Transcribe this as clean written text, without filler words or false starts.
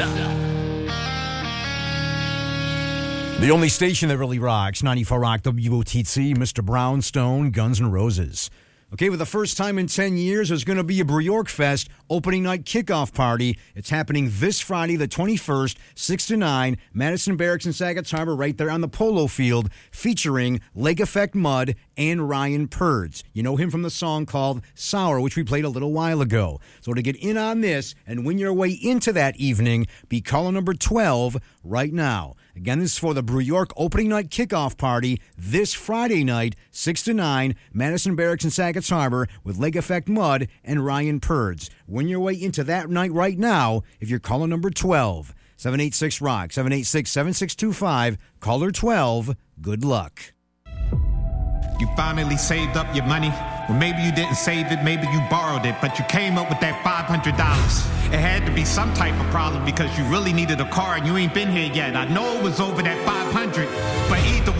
The only station that really rocks, 94 Rock WOTC, Mr. Brownstone, Guns N' Roses. Okay, for the first time in 10 years, there's going to be a Bjork Fest opening night kickoff party. It's happening this Friday, the 21st, 6 to 9, Madison Barracks in Saginaw Harbor, right there on the polo field, featuring Lake Effect Mud and Ryan Purds. You know him from the song called Sour, which we played a little while ago. So to get in on this and win your way into that evening, be caller number 12 right now. Again, this is for the Bjork opening night kickoff party this Friday night, 6 to 9, Madison Barracks in Saginaw Harbor with Lake Effect Mud and Ryan Purds. Win your way into that night right now if you're caller number 12. 786-ROCK, 786-7625, caller 12. Good luck. You finally saved up your money. Well, maybe you didn't save it, maybe you borrowed it, but you came up with that $500. It had to be some type of problem because you really needed a car and you ain't been here yet. I know it was over that